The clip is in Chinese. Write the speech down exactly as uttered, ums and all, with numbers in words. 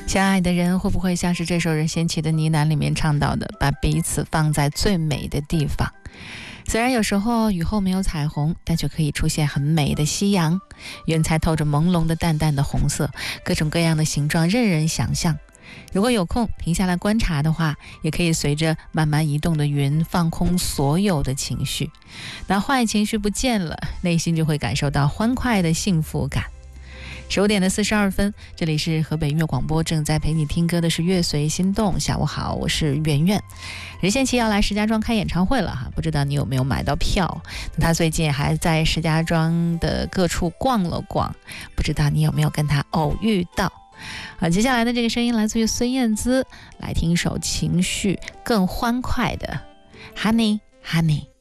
相爱的人会不会像是这首任贤齐的呢喃里面唱到的，把彼此放在最美的地方？虽然有时候雨后没有彩虹，但却可以出现很美的夕阳，云彩透着朦胧的淡淡的红色，各种各样的形状任人想象。如果有空停下来观察的话，也可以随着慢慢移动的云放空所有的情绪，那坏情绪不见了，内心就会感受到欢快的幸福感。十五点的四十二分，这里是河北音乐广播，正在陪你听歌的是乐随心动。下午好，我是圆圆。任贤齐要来石家庄开演唱会了哈，不知道你有没有买到票？那他最近还在石家庄的各处逛了逛，不知道你有没有跟他偶遇到？好，接下来的这个声音来自于孙燕姿，来听一首情绪更欢快的《Honey Honey》。